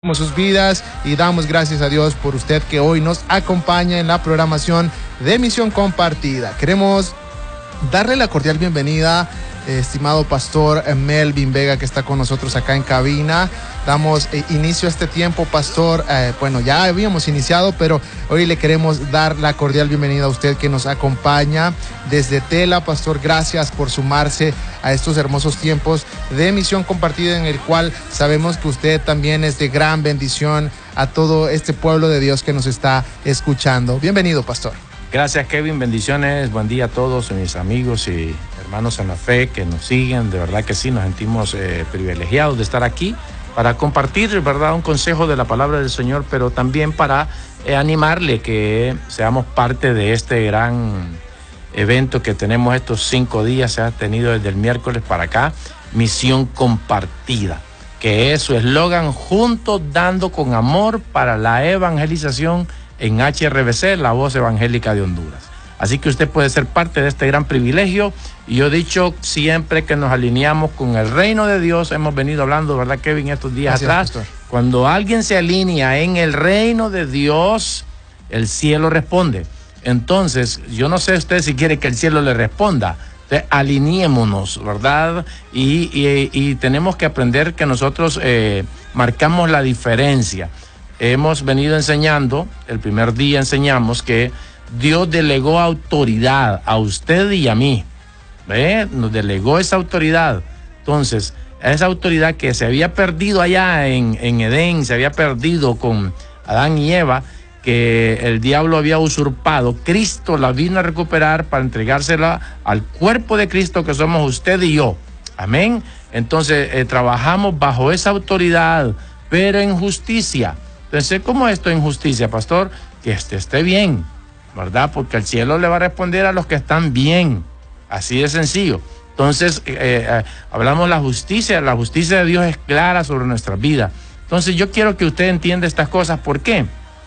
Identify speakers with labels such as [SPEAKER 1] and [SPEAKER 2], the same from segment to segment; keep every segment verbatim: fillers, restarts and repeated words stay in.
[SPEAKER 1] sus vidas y damos gracias a Dios por usted que hoy nos acompaña en la programación de Misión Compartida. Queremos darle la cordial bienvenida, eh, estimado pastor Melvin Vega, que está con nosotros acá en cabina. Damos eh, inicio a este tiempo, pastor. Eh, bueno, ya habíamos iniciado, pero hoy le queremos dar la cordial bienvenida a usted que nos acompaña desde Tela. Pastor, gracias por sumarse a estos hermosos tiempos de Misión Compartida, en el cual sabemos que usted también es de gran bendición a todo este pueblo de Dios que nos está escuchando. Bienvenido, pastor.
[SPEAKER 2] Gracias, Kevin, bendiciones, buen día a todos mis amigos y hermanos en la fe que nos siguen. De verdad que sí, nos sentimos eh, privilegiados de estar aquí para compartir, ¿verdad?, un consejo de la palabra del Señor, pero también para eh, animarle que seamos parte de este gran evento que tenemos estos cinco días, se ha tenido desde el miércoles para acá, Misión Compartida, que es su eslogan: juntos dando con amor para la evangelización en H R B C, la voz evangélica de Honduras. Así que usted puede ser parte de este gran privilegio, y yo he dicho siempre que nos alineamos con el reino de Dios. Hemos venido hablando, ¿verdad, Kevin?, estos días Gracias, atrás. Pastor. Cuando alguien se alinea en el reino de Dios, el cielo responde. Entonces, yo no sé usted si quiere que el cielo le responda. Entonces, alineémonos, ¿verdad? Y, y, y tenemos que aprender que nosotros eh, marcamos la diferencia. Hemos venido enseñando, el primer día enseñamos que Dios delegó autoridad a usted y a mí. ¿Ve? Nos delegó esa autoridad. Entonces, esa autoridad que se había perdido allá en, en Edén, se había perdido con Adán y Eva, que el diablo había usurpado, Cristo la vino a recuperar para entregársela al cuerpo de Cristo, que somos usted y yo. Amén. Entonces, eh, trabajamos bajo esa autoridad, pero en justicia. Entonces, ¿cómo es esto en justicia, pastor? Que este esté bien, ¿verdad? Porque el cielo le va a responder a los que están bien. Así de sencillo. Entonces, eh, eh, hablamos de la justicia. La justicia de Dios es clara sobre nuestra vida. Entonces, yo quiero que usted entienda estas cosas. ¿Por qué?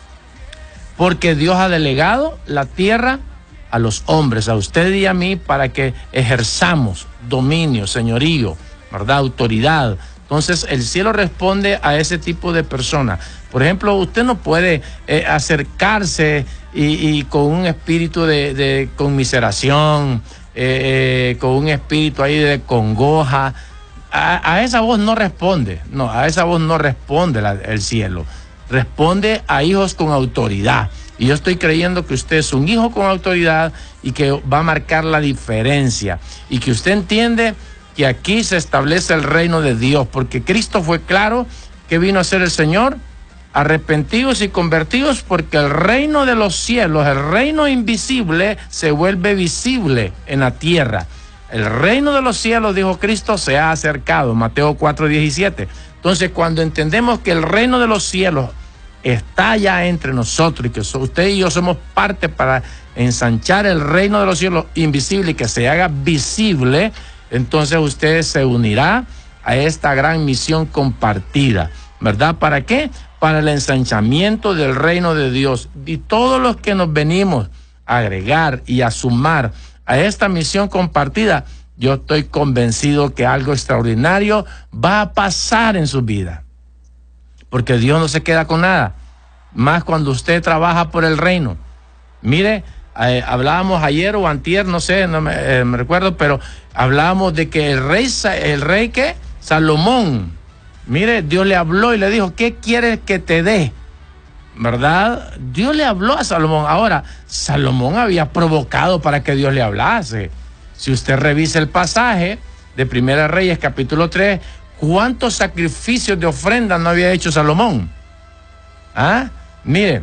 [SPEAKER 2] Porque Dios ha delegado la tierra a los hombres, a usted y a mí, para que ejerzamos dominio, señorío, ¿verdad? Autoridad. Entonces, el cielo responde a ese tipo de personas. Por ejemplo, usted no puede eh, acercarse y, y con un espíritu de, de conmiseración, eh, eh, con un espíritu ahí de congoja. A, a esa voz no responde. No, a esa voz no responde la, el cielo. Responde a hijos con autoridad. Y yo estoy creyendo que usted es un hijo con autoridad y que va a marcar la diferencia. Y que usted entiende que aquí se establece el reino de Dios, porque Cristo fue claro que vino a ser el Señor. Arrepentidos y convertidos, porque el reino de los cielos, el reino invisible, se vuelve visible en la tierra. El reino de los cielos, dijo Cristo, se ha acercado, Mateo cuatro diecisiete. Entonces, cuando entendemos que el reino de los cielos está ya entre nosotros y que usted y yo somos parte para ensanchar el reino de los cielos invisible y que se haga visible, entonces usted se unirá a esta gran misión compartida, ¿verdad? ¿Para qué? Para el ensanchamiento del reino de Dios. Y todos los que nos venimos a agregar y a sumar a esta misión compartida, yo estoy convencido que algo extraordinario va a pasar en su vida. Porque Dios no se queda con nada, más cuando usted trabaja por el reino. Mire, eh, hablábamos ayer o antier, no sé, no me, eh, me recuerdo, pero hablábamos de que el rey, el rey ¿qué? Salomón, mire, Dios le habló y le dijo: ¿qué quieres que te dé? ¿Verdad? Dios le habló a Salomón. Ahora, Salomón había provocado para que Dios le hablase. Si usted revisa el pasaje de Primera Reyes, capítulo tres, ¿cuántos sacrificios de ofrenda no había hecho Salomón? ¿Ah? Mire,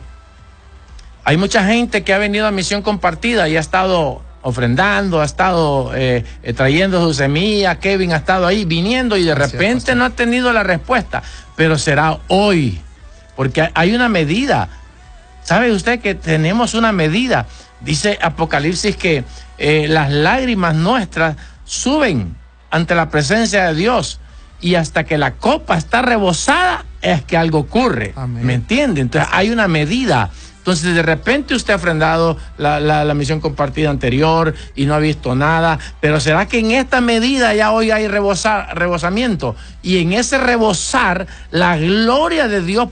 [SPEAKER 2] hay mucha gente que ha venido a Misión Compartida y ha estado ofrendando, ha estado eh, eh, trayendo su semilla. Kevin ha estado ahí viniendo y de Gracias, repente pastor. No ha tenido la respuesta, pero será hoy, porque hay una medida. ¿Sabe usted que tenemos una medida? Dice Apocalipsis que eh, las lágrimas nuestras suben ante la presencia de Dios, y hasta que la copa está rebosada, es que algo ocurre. Amén. ¿Me entiende? Entonces hay una medida. Entonces, de repente usted ha ofrendado la, la, la misión compartida anterior y no ha visto nada, pero ¿será que en esta medida ya hoy hay rebosar, rebosamiento? Y en ese rebosar, la gloria de Dios